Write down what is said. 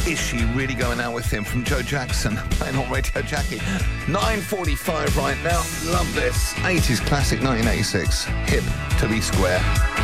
Is She Really Going Out With Him from Joe Jackson, playing on Radio Jackie. 9:45 right now. Love this. 80s classic, 1986. Hip to be square.